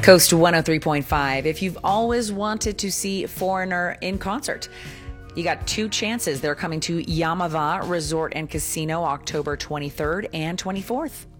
Coast 103.5. If you've always wanted to see Foreigner in concert, you got two chances. They're coming to Yamava Resort and Casino October 23rd and 24th.